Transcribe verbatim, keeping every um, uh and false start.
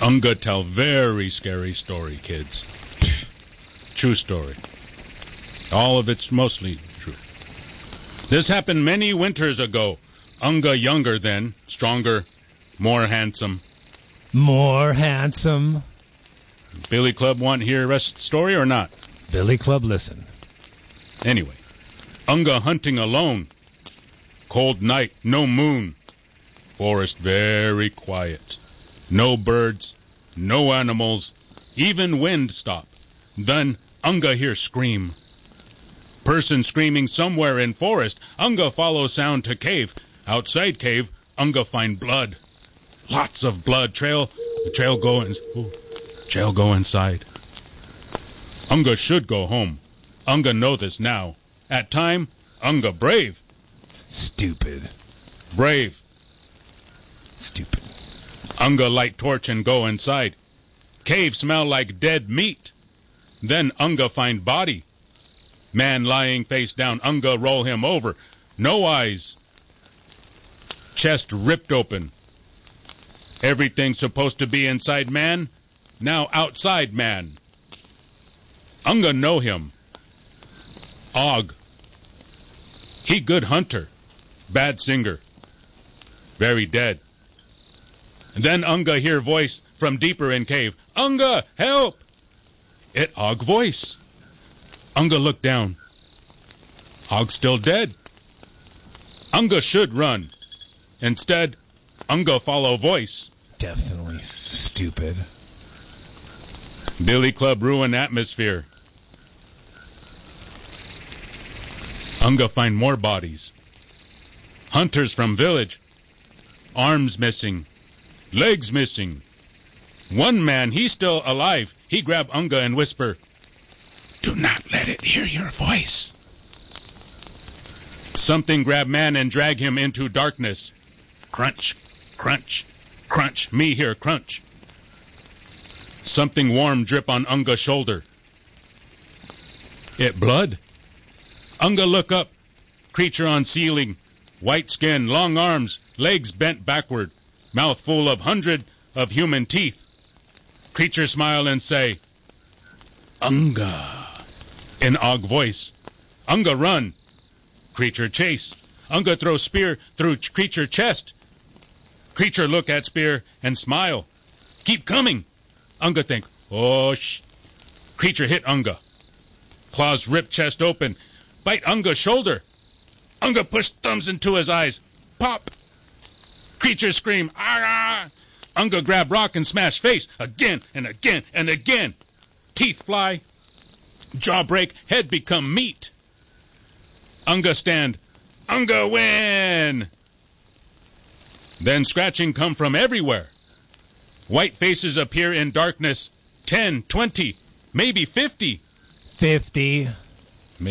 Unga tell very scary story, kids. True story. All of it's mostly true. This happened many winters ago. Unga younger then, stronger, more handsome. More handsome. Billy Club want to hear the rest of the story or not? Billy Club, listen. Anyway, Unga hunting alone. Cold night, no moon. Forest very quiet. No birds, no animals, even wind stop. Then Unga hear scream. Person screaming somewhere in forest. Unga follow sound to cave. Outside cave, Unga find blood. Lots of blood. Trail, trail go in, ooh, trail go inside. Unga should go home. Unga know this now. At time, Unga brave. Stupid. Brave. Stupid. Unga light torch and go inside. Cave smell like dead meat. Then Unga find body. Man lying face down. Unga roll him over. No eyes. Chest ripped open. Everything supposed to be inside man, now outside man. Unga know him. Og. He good hunter. Bad singer. Very dead. And then Unga hear voice from deeper in cave. Unga, help! It Og voice. Unga look down. Og still dead. Unga should run. Instead, Unga follow voice. Definitely stupid. Billy Club ruin atmosphere. Unga find more bodies. Hunters from village. Arms missing. Legs missing. One man, he still alive. He grab Unga and whisper, "Do not let it hear your voice." Something grab man and drag him into darkness. Crunch, crunch, crunch. Me hear crunch. Something warm drip on Unga's shoulder. It blood. Unga look up. Creature on ceiling. White skin, long arms, legs bent backward. Mouth full of hundred of human teeth. Creature smile and say, "Unga," in Og voice. Unga run. Creature chase. Unga throw spear through creature chest. Creature look at spear and smile. Keep coming. Unga think, oh sh. Creature hit Unga. Claws rip chest open. Bite Unga's shoulder. Unga push thumbs into his eyes. Pop. Creature scream, ah! Unga grab rock and smash face again and again and again. Teeth fly. Jaw break. Head become meat. Unga stand. Unga win! Then scratching come from everywhere. White faces appear in darkness. Ten, twenty, maybe fifty. Fifty.